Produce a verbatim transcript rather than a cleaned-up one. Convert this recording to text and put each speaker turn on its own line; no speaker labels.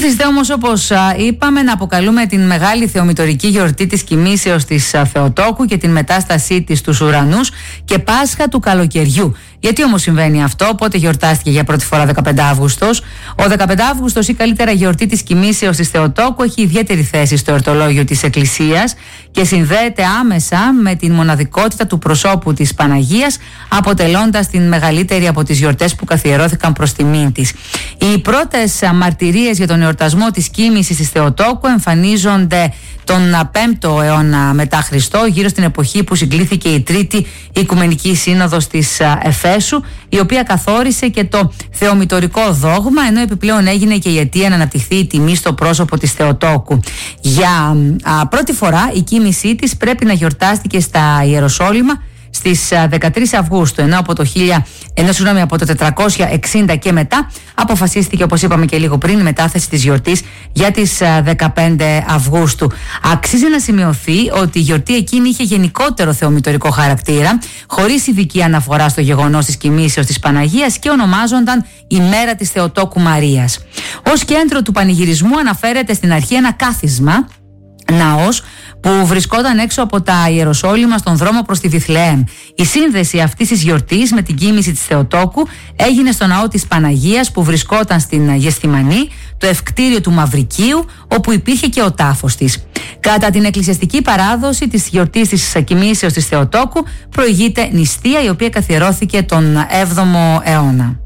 Ήρθε όμως, όπως είπαμε, να αποκαλούμε την μεγάλη θεομητορική γιορτή της κοιμήσεως της Θεοτόκου και την μετάστασή της στους ουρανούς και Πάσχα του καλοκαιριού. Γιατί όμως συμβαίνει αυτό, πότε γιορτάστηκε για πρώτη φορά δεκαπέντε Αυγούστος? Ο δεκαπέντε Αυγούστος, ή καλύτερα γιορτή της κοιμήσεως της Θεοτόκου, έχει ιδιαίτερη θέση στο εορτολόγιο της Εκκλησίας και συνδέεται άμεσα με την μοναδικότητα του προσώπου της Παναγίας, αποτελώντας την μεγαλύτερη από τις γιορτές που καθιερώθηκαν προς τιμήν της. Οι πρώτες μαρτυρίες για τον εορτασμό της κοίμησης της Θεοτόκου εμφανίζονται τον πέμπτο αιώνα μετά Χριστό, γύρω στην εποχή που συγκλήθηκε η Τρίτη Οικουμενική Σύνοδος της Εφέσου, η οποία καθόρισε και το θεομητορικό δόγμα, ενώ επιπλέον έγινε και η αιτία να αναπτυχθεί η τιμή στο πρόσωπο της Θεοτόκου. Για α, πρώτη φορά η κοίμησή της πρέπει να γιορτάστηκε στα Ιεροσόλυμα στις δεκατρείς Αυγούστου, ενώ από το, χίλια, ενώ, συγγνώμη, από το τετρακόσια εξήντα και μετά αποφασίστηκε, όπως είπαμε και λίγο πριν, η μετάθεση της γιορτής για τις δεκαπέντε Αυγούστου. Αξίζει να σημειωθεί ότι η γιορτή εκείνη είχε γενικότερο θεομητορικό χαρακτήρα, χωρίς ειδική αναφορά στο γεγονός της κοιμήσεως της Παναγίας, και ονομάζονταν η μέρα της Θεοτόκου Μαρίας. Ως κέντρο του πανηγυρισμού αναφέρεται στην αρχή ένα κάθισμα, ναός, που βρισκόταν έξω από τα Ιεροσόλυμα στον δρόμο προς τη Βιθλεέμ. Η σύνδεση αυτής της γιορτής με την κοίμηση της Θεοτόκου έγινε στο ναό της Παναγίας, που βρισκόταν στην Γεσθημανή, το ευκτήριο του Μαυρικίου, όπου υπήρχε και ο τάφος της. Κατά την εκκλησιαστική παράδοση της γιορτής της κοιμήσεως της Θεοτόκου προηγείται νηστεία, η οποία καθιερώθηκε τον έβδομο αιώνα.